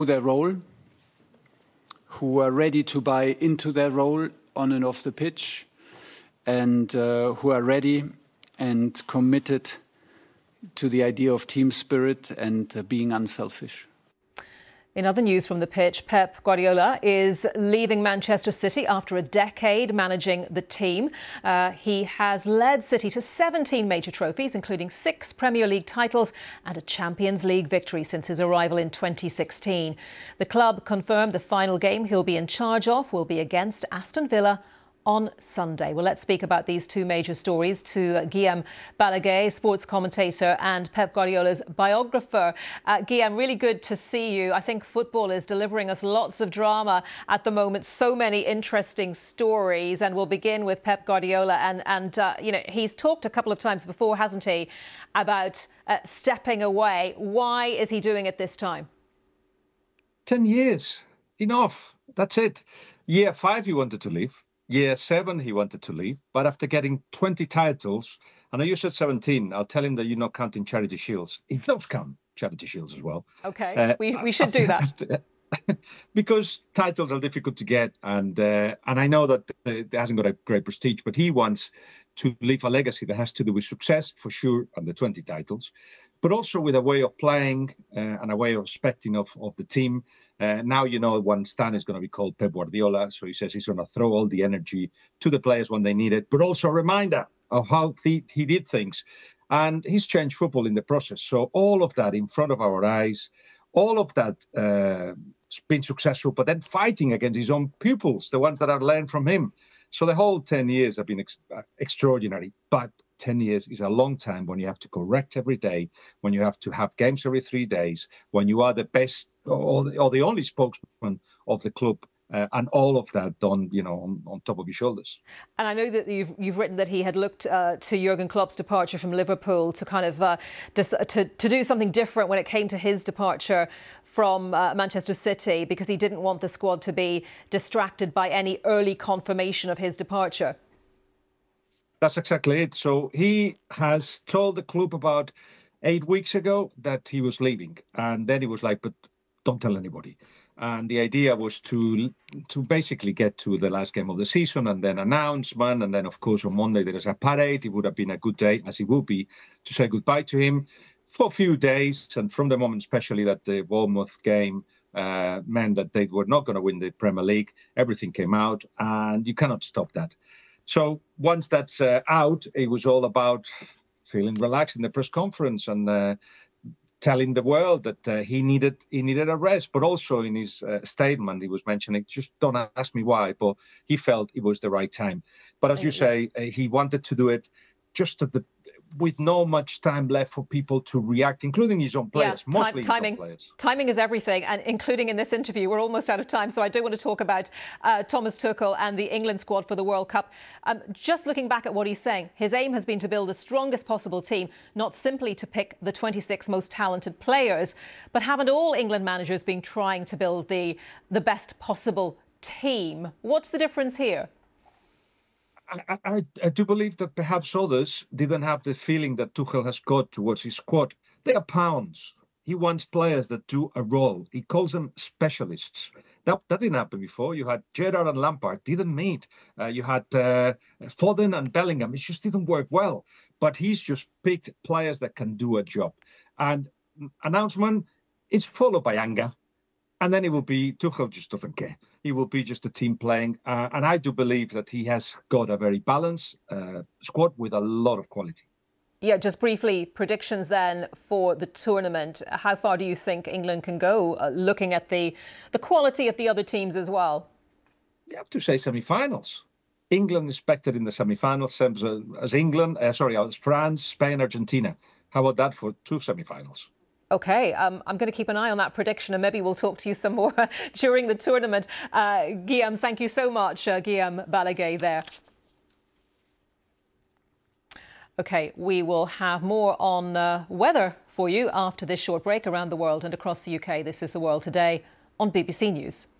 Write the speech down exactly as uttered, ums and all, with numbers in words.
their role, who are ready to buy into their role on and off the pitch, and uh, who are ready and committed to the idea of team spirit and uh, being unselfish. In other news from the pitch, Pep Guardiola is leaving Manchester City after a decade managing the team. Uh, he has led City to seventeen major trophies, including six Premier League titles and a Champions League victory since his arrival in twenty sixteen. The club confirmed the final game he'll be in charge of will be against Aston Villa on Sunday. Well, let's speak about these two major stories to Guillaume Balaguer, sports commentator and Pep Guardiola's biographer. Uh, Guillaume, really good to see you. I think football is delivering us lots of drama at the moment, so many interesting stories, and we'll begin with Pep Guardiola. And, and uh, you know, he's talked a couple of times before, hasn't he, about uh, stepping away. Why is he doing it this time? Ten years. Enough. That's it. Year five, he wanted to leave. Year seven, he wanted to leave, but after getting twenty titles, I know you said seventeen, I'll tell him that you're not counting Charity Shields. He loves counting Charity Shields as well. Okay, uh, we, we should do that. After, because titles are difficult to get, and uh, and I know that it hasn't got a great prestige, but he wants to leave a legacy that has to do with success, for sure, and the twenty titles, but also with a way of playing uh, and a way of respecting of, of the team. Uh, now, you know, one Stan is going to be called Pep Guardiola, so he says he's going to throw all the energy to the players when they need it, but also a reminder of how he, he did things. And he's changed football in the process. So all of that in front of our eyes, all of that uh, been successful, but then fighting against his own pupils, the ones that have learned from him. So the whole ten years have been ex extraordinary, but ten years is a long time when you have to correct every day, when you have to have games every three days, when you are the best or the, or the only spokesman of the club, uh, and all of that done, you know, on, on top of your shoulders. And I know that you've you've written that he had looked uh, to Jurgen Klopp's departure from Liverpool to kind of uh, to to do something different when it came to his departure from uh, Manchester City, because he didn't want the squad to be distracted by any early confirmation of his departure. That's exactly it. So he has told the club about eight weeks ago that he was leaving. And then he was like, but don't tell anybody. And the idea was to to basically get to the last game of the season and then announcement. And then, of course, on Monday, there is a parade. It would have been a good day, as it will be, to say goodbye to him for a few days. And from the moment, especially that the Bournemouth game uh, meant that they were not going to win the Premier League, everything came out, and you cannot stop that. So once that's uh, out, it was all about feeling relaxed in the press conference and uh, telling the world that uh, he needed he needed a rest. But also in his uh, statement, he was mentioning, just don't ask me why, but he felt it was the right time. But as you say, uh, he wanted to do it just at the with no much time left for people to react, including his own players, yeah, mostly timing, his own players. Timing is everything, and including in this interview. We're almost out of time, so I do want to talk about uh, Thomas Tuchel and the England squad for the World Cup. Um, just looking back at what he's saying, his aim has been to build the strongest possible team, not simply to pick the twenty-six most talented players. But haven't all England managers been trying to build the, the best possible team? What's the difference here? I, I, I do believe that perhaps others didn't have the feeling that Tuchel has got towards his squad. They are pounds. He wants players that do a role. He calls them specialists. That, that didn't happen before. You had Gerrard and Lampard, didn't meet. Uh, you had uh, Foden and Bellingham. It just didn't work well. But he's just picked players that can do a job. And announcement, it's followed by anger. And then it will be, Tuchel just doesn't care. He will be just a team playing. Uh, and I do believe that he has got a very balanced uh, squad with a lot of quality. Yeah, just briefly, predictions then for the tournament. How far do you think England can go, uh, looking at the, the quality of the other teams as well? You have to say semi-finals. England expected in the semi-finals, same as, as England, uh, sorry, as France, Spain, Argentina. How about that for two semi-finals? OK, um, I'm going to keep an eye on that prediction, and maybe we'll talk to you some more during the tournament. Uh, Guillaume, thank you so much, uh, Guillaume Balaguer there. OK, we will have more on uh, weather for you after this short break around the world and across the U K. This is The World Today on B B C News.